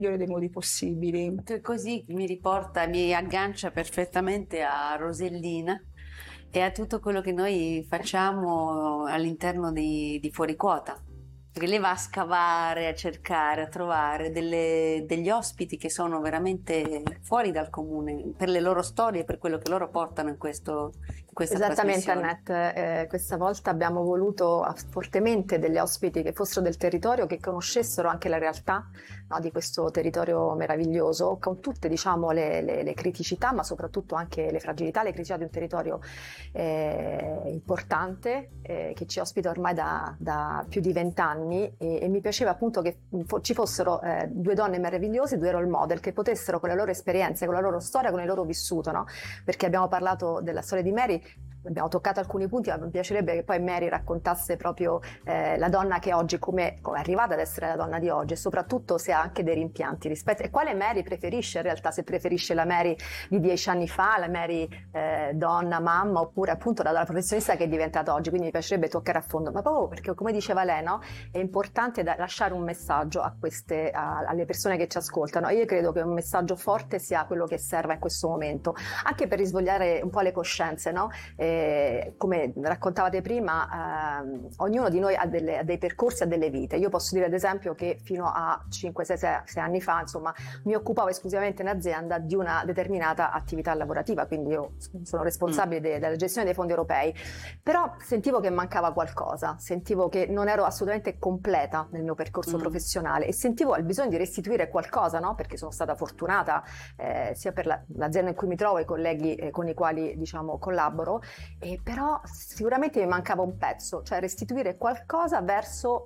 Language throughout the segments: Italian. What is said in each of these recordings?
migliore dei modi possibili. Così mi aggancia perfettamente a Rosellina e a tutto quello che noi facciamo all'interno di Fuori Quota. Perché lei va a scavare, a cercare, a trovare degli ospiti che sono veramente fuori dal comune per le loro storie, per quello che loro portano in questa Esattamente, trasmissione. Annette, questa volta abbiamo voluto fortemente degli ospiti che fossero del territorio, che conoscessero anche la realtà, no, di questo territorio meraviglioso, con tutte, diciamo, le criticità, ma soprattutto anche le fragilità, le criticità di un territorio importante, che ci ospita ormai da più di 20 anni, e mi piaceva appunto che ci fossero due donne meravigliose, due role model, che potessero con le loro esperienze, con la loro storia, con il loro vissuto, no? Perché abbiamo parlato della storia di Mary, abbiamo toccato alcuni punti, ma mi piacerebbe che poi Mary raccontasse proprio la donna che oggi, come è arrivata ad essere la donna di oggi, e soprattutto se ha anche dei rimpianti rispetto, e quale Mary preferisce in realtà, se preferisce la Mary di 10 anni fa, la Mary donna, mamma, oppure appunto la professionista che è diventata oggi. Quindi mi piacerebbe toccare a fondo, ma proprio perché, come diceva lei, no, è importante lasciare un messaggio alle persone che ci ascoltano, e io credo che un messaggio forte sia quello che serve in questo momento, anche per risvegliare un po' le coscienze, no? Come raccontavate prima, ognuno di noi ha dei percorsi, ha delle vite. Io posso dire ad esempio che fino a 5-6 anni fa, insomma, mi occupavo esclusivamente in azienda di una determinata attività lavorativa, quindi io sono responsabile della gestione dei fondi europei, però sentivo che mancava qualcosa, sentivo che non ero assolutamente completa nel mio percorso professionale, e sentivo il bisogno di restituire qualcosa, no? Perché sono stata fortunata sia per l'azienda in cui mi trovo e i colleghi con i quali, diciamo, collaboro, però sicuramente mi mancava un pezzo, cioè restituire qualcosa verso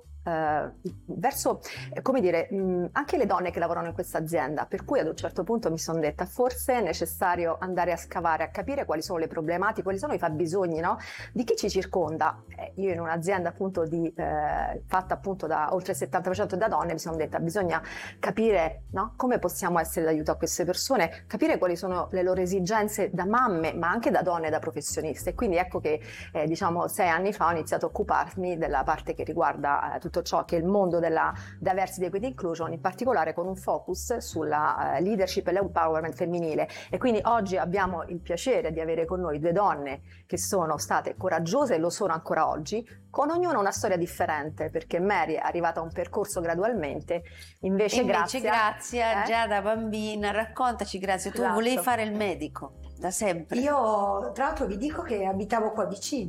come dire, anche le donne che lavorano in questa azienda, per cui ad un certo punto mi sono detta forse è necessario andare a scavare, a capire quali sono le problematiche, quali sono i fabbisogni, no? Di chi ci circonda. Io in un'azienda appunto fatta appunto da oltre il 70% da donne, mi sono detta bisogna capire, no? Come possiamo essere d'aiuto a queste persone, capire quali sono le loro esigenze da mamme, ma anche da donne, da professioniste. E quindi ecco che diciamo 6 anni fa ho iniziato a occuparmi della parte che riguarda tutto ciò che è il mondo della diversity, equity, inclusion, in particolare con un focus sulla leadership e l'empowerment femminile. E quindi oggi abbiamo il piacere di avere con noi due donne che sono state coraggiose e lo sono ancora oggi, con ognuna una storia differente, perché Mary è arrivata a un percorso gradualmente, invece Grazia già da bambina. Raccontaci, Grazia, tu volevi fare il medico da sempre. Io tra l'altro vi dico che abitavo qua vicino.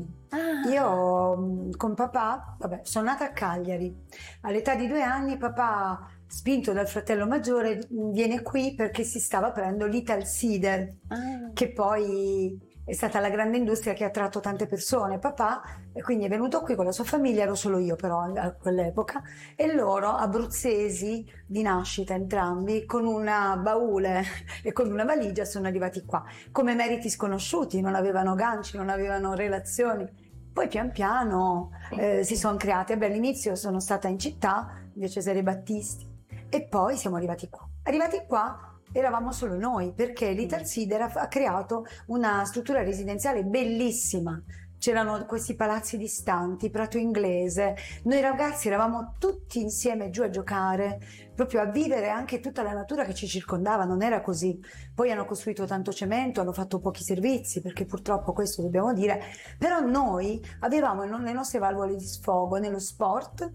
Io con papà, sono nata a Cagliari, all'età di 2 anni papà, spinto dal fratello maggiore, viene qui perché si stava aprendo l'Italsider, che poi è stata la grande industria che ha attratto tante persone. Papà, e quindi è venuto qui con la sua famiglia, ero solo io però a quell'epoca, e loro, abruzzesi di nascita entrambi, con una baule e con una valigia sono arrivati qua come meriti sconosciuti, non avevano ganci, non avevano relazioni. Poi pian piano si sono create. All'inizio sono stata in città, via Cesare Battisti, e poi siamo arrivati qua. Arrivati qua eravamo solo noi, perché l'Italsider ha creato una struttura residenziale bellissima. C'erano questi palazzi distanti, Prato Inglese, noi ragazzi eravamo tutti insieme giù a giocare, proprio a vivere anche tutta la natura che ci circondava. Non era così. Poi hanno costruito tanto cemento, hanno fatto pochi servizi, perché purtroppo questo dobbiamo dire, però noi avevamo le nostre valvole di sfogo nello sport.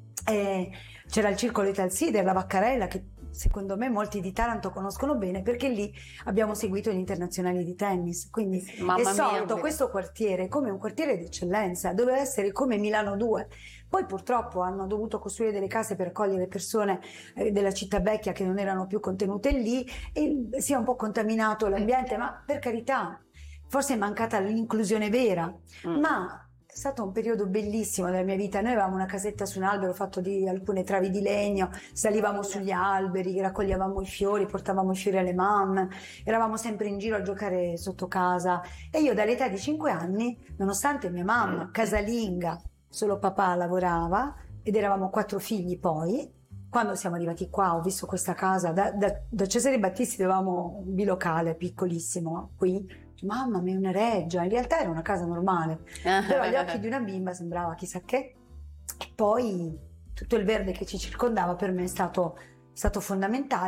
C'era il circolo Italsider, la Vaccarella, che secondo me molti di Taranto conoscono bene, perché lì abbiamo seguito gli internazionali di tennis, quindi è sorto questo quartiere come un quartiere d'eccellenza, doveva essere come Milano 2. Poi purtroppo hanno dovuto costruire delle case per accogliere persone della città vecchia che non erano più contenute lì, e si è un po' contaminato l'ambiente, ma per carità, forse è mancata l'inclusione vera, ma è stato un periodo bellissimo della mia vita. Noi avevamo una casetta su un albero fatto di alcune travi di legno, salivamo sugli alberi, raccoglievamo i fiori, portavamo i fiori alle mamme, eravamo sempre in giro a giocare sotto casa. E io dall'età di 5 anni, nonostante mia mamma, casalinga, solo papà lavorava, ed eravamo 4 figli poi, quando siamo arrivati qua ho visto questa casa, da Cesare Battisti avevamo un bilocale piccolissimo qui. Mamma mia, una reggia, in realtà era una casa normale, però agli occhi di una bimba sembrava chissà che. E poi tutto il verde che ci circondava per me è stato stato fondamentale.